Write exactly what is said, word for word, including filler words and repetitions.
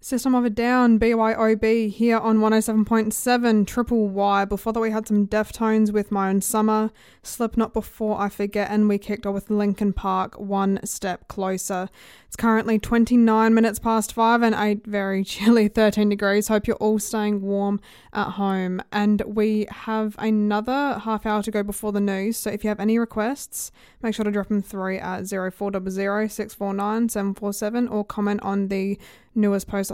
System of a Down, B Y O B, here on one oh seven point seven Triple Y. Before that we had some Deftones with My Own Summer, Slipknot Before I Forget, and we kicked off with Linkin Park, One Step Closer. It's currently twenty-nine minutes past five and a very chilly thirteen degrees. Hope you're all staying warm at home. And we have another half hour to go before the news, so if you have any requests, make sure to drop them through at zero four zero zero six four nine seven four seven or comment on the newest post